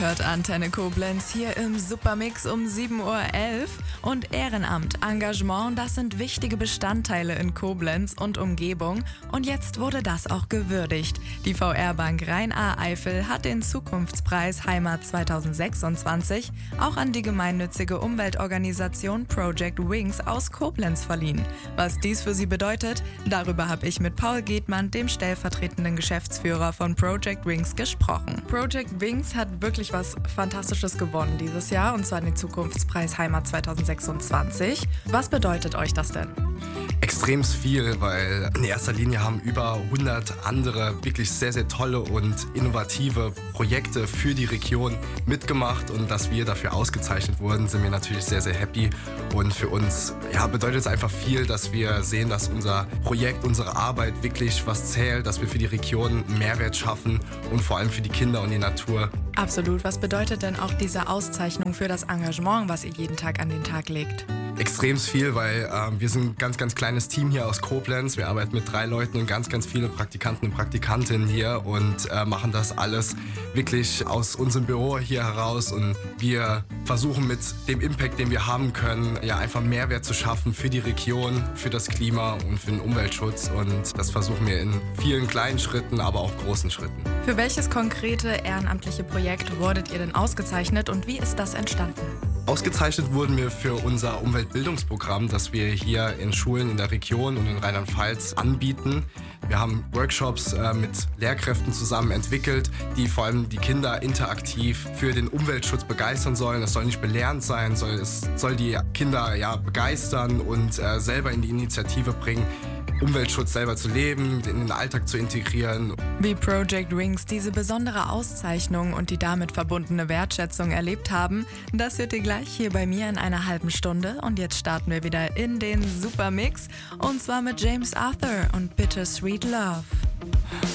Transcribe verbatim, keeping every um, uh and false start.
Hört Antenne Koblenz hier im Supermix um sieben Uhr elf. Und Ehrenamt, Engagement, das sind wichtige Bestandteile in Koblenz und Umgebung. Und jetzt wurde das auch gewürdigt. Die V R-Bank Rhein-A-Eifel hat den Zukunftspreis Heimat zweitausendsechsundzwanzig auch an die gemeinnützige Umweltorganisation Project Wings aus Koblenz verliehen. Was dies für sie bedeutet, darüber habe ich mit Paul Gedmann, dem stellvertretenden Geschäftsführer von Project Wings, gesprochen. Project Wings hat wirklich was Fantastisches gewonnen dieses Jahr, und zwar den Zukunftspreis Heimat zweitausendsechsundzwanzig. Was bedeutet euch das denn? Extrem viel, weil in erster Linie haben über hundert andere wirklich sehr, sehr tolle und innovative Projekte für die Region mitgemacht, und dass wir dafür ausgezeichnet wurden, sind wir natürlich sehr, sehr happy. Und für uns ja, bedeutet es einfach viel, dass wir sehen, dass unser Projekt, unsere Arbeit wirklich was zählt, dass wir für die Region einen Mehrwert schaffen und vor allem für die Kinder und die Natur. Absolut. Was bedeutet denn auch diese Auszeichnung für das Engagement, was ihr jeden Tag an den Tag legt? Extrem viel, weil äh, wir sind ein ganz, ganz kleines Team hier aus Koblenz. Wir arbeiten mit drei Leuten und ganz, ganz viele Praktikanten und Praktikantinnen hier und äh, machen das alles wirklich aus unserem Büro hier heraus. Und wir versuchen mit dem Impact, den wir haben können, ja einfach Mehrwert zu schaffen für die Region, für das Klima und für den Umweltschutz. Und das versuchen wir in vielen kleinen Schritten, aber auch großen Schritten. Für welches konkrete ehrenamtliche Projekt wurdet ihr denn ausgezeichnet und wie ist das entstanden? Ausgezeichnet wurden wir für unser Umweltbildungsprogramm, das wir hier in Schulen in der Region und in Rheinland-Pfalz anbieten. Wir haben Workshops äh, mit Lehrkräften zusammen entwickelt, die vor allem die Kinder interaktiv für den Umweltschutz begeistern sollen. Es soll nicht belehrend sein, soll, es soll die Kinder ja, begeistern und äh, selber in die Initiative bringen, Umweltschutz selber zu leben, in den Alltag zu integrieren. Wie Project Wings diese besondere Auszeichnung und die damit verbundene Wertschätzung erlebt haben, das hört ihr gleich hier bei mir in einer halben Stunde. Und jetzt starten wir wieder in den Supermix, und zwar mit James Arthur und Bittersweet Love.